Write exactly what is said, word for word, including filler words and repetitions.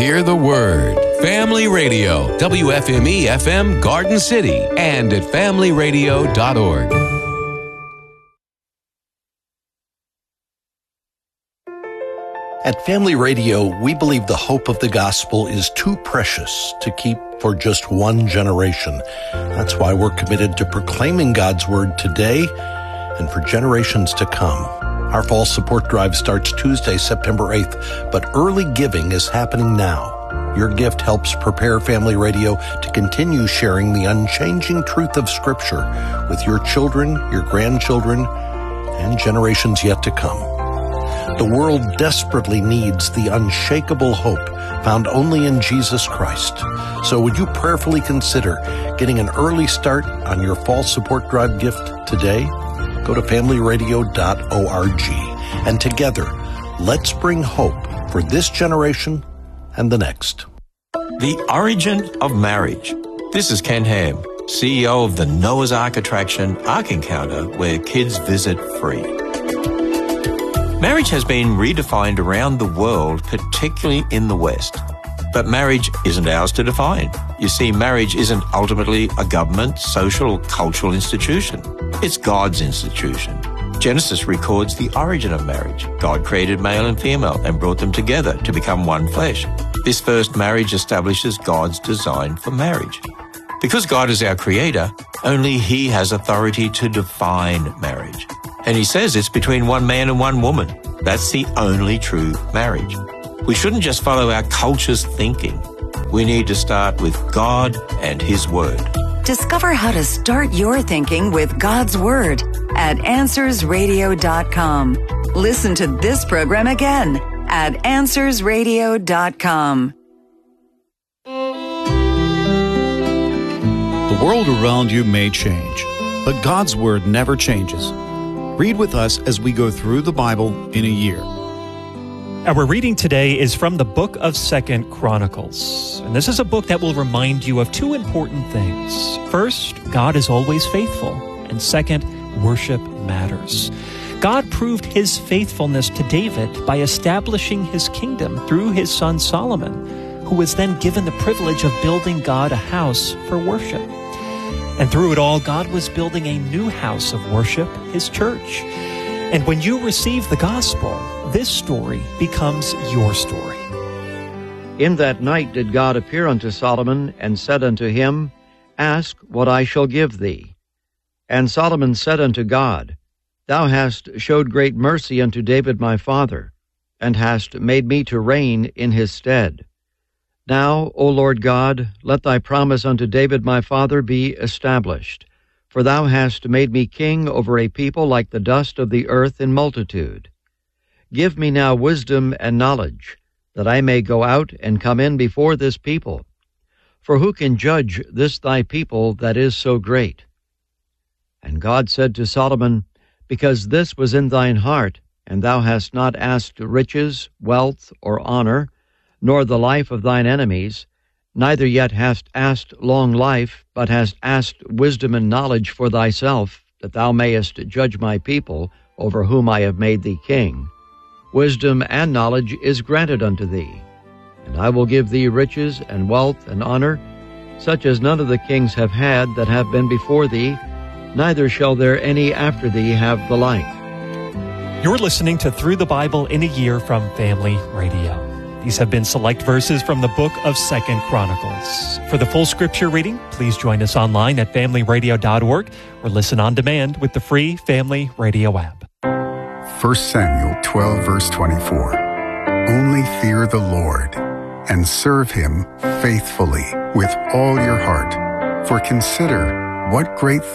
hear the word. Family Radio, W F M E F M Garden City, and at family radio dot org. At Family Radio, we believe the hope of the gospel is too precious to keep for just one generation. That's why we're committed to proclaiming God's word today and for generations to come. Our fall support drive starts Tuesday, September eighth, but early giving is happening now. Your gift helps prepare Family Radio to continue sharing the unchanging truth of Scripture with your children, your grandchildren, and generations yet to come. The world desperately needs the unshakable hope found only in Jesus Christ. So would you prayerfully consider getting an early start on your fall support drive gift today? Go to family radio dot org, and together, let's bring hope for this generation and the next. The origin of marriage. This is Ken Ham, C E O of the Noah's Ark attraction, Ark Encounter, where kids visit free. Marriage has been redefined around the world, particularly in the West. But marriage isn't ours to define. You see, marriage isn't ultimately a government, social, or cultural institution. It's God's institution. Genesis records the origin of marriage. God created male and female and brought them together to become one flesh. This first marriage establishes God's design for marriage. Because God is our creator, only He has authority to define marriage. And He says it's between one man and one woman. That's the only true marriage. We shouldn't just follow our culture's thinking. We need to start with God and His Word. Discover how to start your thinking with God's Word at answers radio dot com. Listen to this program again at answers radio dot com. The world around you may change, but God's Word never changes. Read with us as we go through the Bible in a year. Our reading today is from the book of Second Chronicles. And this is a book that will remind you of two important things. First, God is always faithful. And second, worship matters. God proved His faithfulness to David by establishing His kingdom through his son Solomon, who was then given the privilege of building God a house for worship. And through it all, God was building a new house of worship, His church. And when you receive the gospel, this story becomes your story. In that night did God appear unto Solomon, and said unto him, Ask what I shall give thee. And Solomon said unto God, Thou hast showed great mercy unto David my father, and hast made me to reign in his stead. Now, O Lord God, let thy promise unto David my father be established. For thou hast made me king over a people like the dust of the earth in multitude. Give me now wisdom and knowledge, that I may go out and come in before this people. For who can judge this thy people that is so great? And God said to Solomon, Because this was in thine heart, and thou hast not asked riches, wealth, or honor, nor the life of thine enemies, neither yet hast asked long life, but hast asked wisdom and knowledge for thyself, that thou mayest judge my people, over whom I have made thee king. Wisdom and knowledge is granted unto thee, and I will give thee riches and wealth and honor, such as none of the kings have had that have been before thee, neither shall there any after thee have the like. You're listening to Through the Bible in a Year from Family Radio. These have been select verses from the book of Second Chronicles. For the full scripture reading, please join us online at family radio dot org or listen on demand with the free Family Radio app. First Samuel twelve, verse twenty-four. Only fear the Lord and serve Him faithfully with all your heart. For consider what great